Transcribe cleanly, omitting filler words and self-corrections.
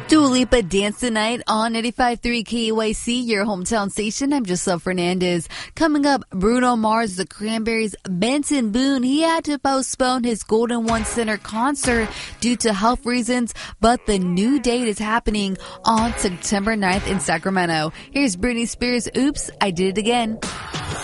Dua Lipa Dance Tonight on 85.3 KUIC, your hometown station. I'm Giselle Fernandez. Coming up, Bruno Mars, The Cranberries, Benson Boone. He had to postpone his Golden One Center concert due to health reasons, but the new date is happening on September 9th in Sacramento. Here's Britney Spears' Oops, I Did It Again.